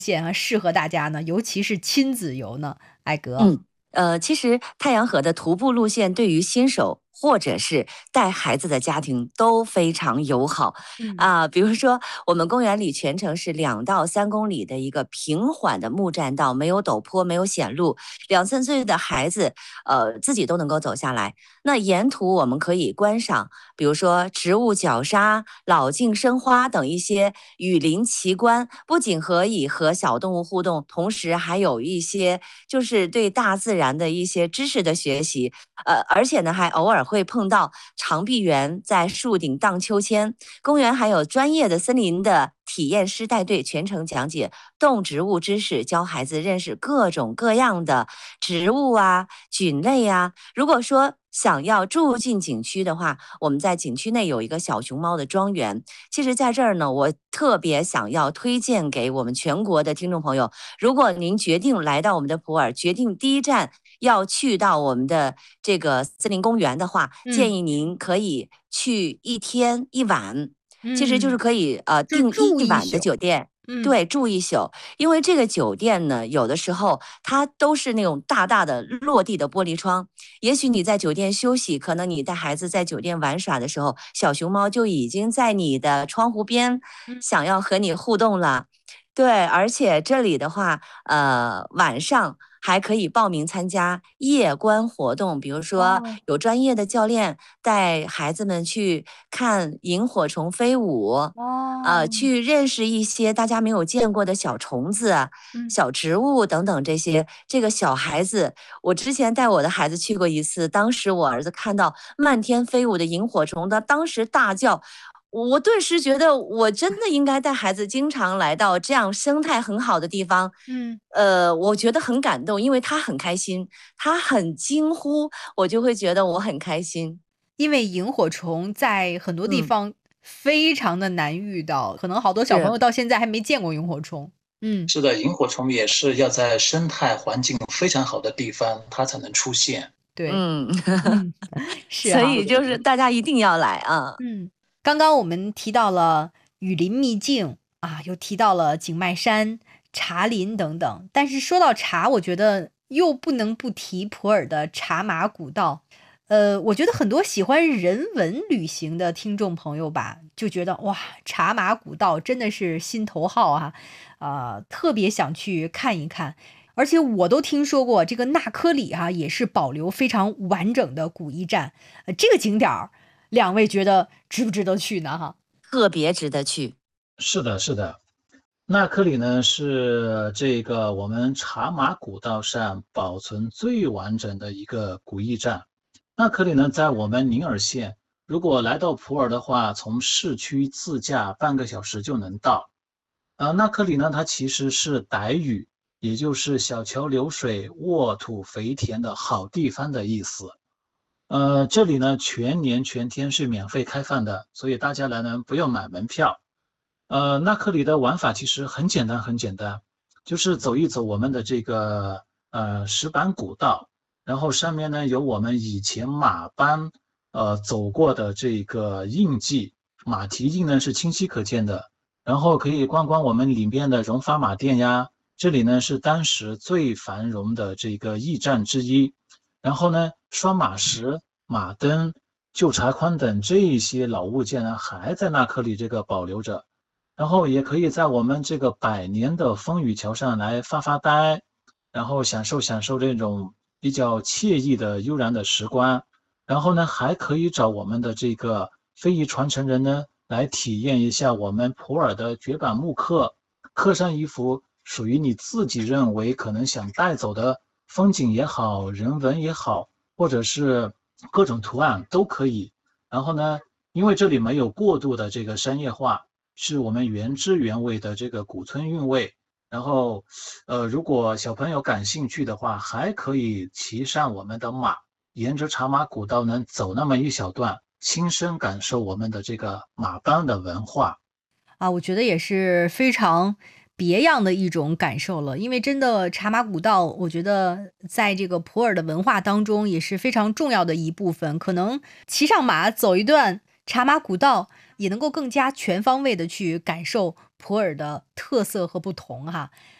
线啊适合大家呢？尤其是亲子游呢？艾格。 嗯，其实太阳河的徒步路线对于新手或者是带孩子的家庭都非常友好嗯。 啊。比如说，我们公园里全程是2到3公里的一个平缓的木栈道，没有陡坡，没有险路，2、3岁的孩子，自己都能够走下来。那沿途我们可以观赏，比如说植物绞杀、老境生花等一些雨林奇观，不仅可以和小动物互动，同时还有一些就是对大自然的一些知识的学习。而且呢，还偶尔会碰到长臂猿在树顶荡秋千。公园还有专业的森林的体验师带队，全程讲解动植物知识，教孩子认识各种各样的植物啊、菌类啊。如果说想要住进景区的话，我们在景区内有一个小熊猫的庄园。其实，在这儿呢，我特别想要推荐给我们全国的听众朋友，如果您决定来到我们的普洱，决定第一站要去到我们的这个森林公园的话，建嗯。 议您可以去1天1晚，其实就是嗯， 可以就订住一一晚的宿。 酒店。 嗯。 对，住一宿，因为这个酒店呢，有的时候它都是那种大大的落地的玻璃窗。也许你在酒店休息，可能你带孩子在酒店玩耍的时候，小熊猫就已经在你的窗户边嗯。 想要和你互动了。对，而且这里的话，晚上还可以报名参加夜观活动，比如说哦。 有专业的教练带孩子们去看萤火虫飞舞， 哦。 去认识一些大家没有见过的小虫子啊、 嗯。 小植物等等这些。这个小孩子，我之前带我的孩子去过一次，当时我儿子看到漫天飞舞的萤火虫，他当时大叫。我顿时觉得，我真的应该带孩子经常来到这样生态很好的地方。 嗯。 我觉得很感动，因为他很开心，他很惊呼，我就会觉得我很开心。 因为萤火虫在很多地嗯， 方非常的难遇到，可能好多小朋是。 友到现在还没见过萤火虫。嗯。 是的，萤火虫也是要在生态环境非常好的地方，它才能出现。 对。 嗯， 嗯。是所哈。 以就是大家一定要来啊。 嗯。刚刚我们提到了雨林秘境啊，又提到了景迈山、茶林等等，但是说到茶，我觉得又不能不提普洱的茶马古道。我觉得很多喜欢人文旅行的听众朋友吧，就觉得哇，茶马古道真的是心头好啊，特别想去看一看。而且我都听说过这个纳科里哈、也是保留非常完整的古驿站，这个景点儿，两位觉得值不值得去呢？哈。 特别值得去。 是的，是的。那克里呢是这个我们茶马古道上保存最完整的一个古驿站。那克里呢在我们宁洱县，如果来到普洱的话，从市区自驾半个小时就能到。那克里呢它其实是傣语，也就是小桥流水、沃土肥田的好地方的意思。这里呢全年全天是免费开放的，所以大家来呢不用买门票。那克里的玩法其实很简单，很简单，就是走一走我们的这个石板古道，然后上面呢有我们以前马班走过的这个印记，马蹄印呢是清晰可见的，然后可以逛逛我们里面的荣发马店呀，这里呢是当时最繁荣的这个驿站之一，然后呢拴马石、马灯、旧茶筐等这一些老物件呢还在那克里这个保留着。然后也可以在我们这个百年的风雨桥上来发发呆，然后享受这种比较惬意的悠然的时光。然后呢，还可以找我们的这个非遗传承人呢，来体验一下我们普洱的绝版木刻，刻上一幅属于你自己认为可能想带走的风景也好，人文也好，或者是各种图案都可以。然后呢，因为这里没有过度的这个商业化。是我们原汁原味的这个古村韵味。然后，如果小朋友感兴趣的话，还可以骑上我们的马，沿着茶马古道呢走那么一小段，亲身感受我们的这个马帮的文化。 我觉得也是非常别样的一种感受了。因为真的茶马古道，我觉得在这个普洱的文化当中也是非常重要的一部分。可能骑上马走一段茶马古道， 也能够更加全方位的去感受普洱的特色和不同哈。